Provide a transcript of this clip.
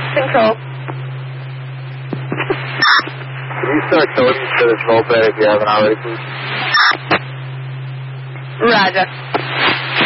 Control. Can you start coding for this moped if you haven't already, please? Roger.